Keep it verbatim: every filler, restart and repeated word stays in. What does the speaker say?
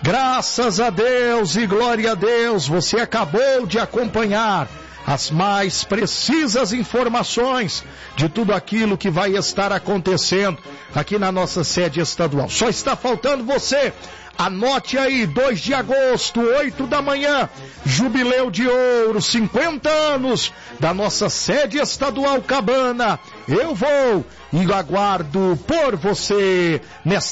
Graças a Deus e glória a Deus, você acabou de acompanhar as mais precisas informações de tudo aquilo que vai estar acontecendo aqui na nossa sede estadual. Só está faltando você. Anote aí, dois de agosto, oito da manhã, Jubileu de Ouro, cinquenta anos da nossa sede estadual Cabana. Eu vou e aguardo por você nesta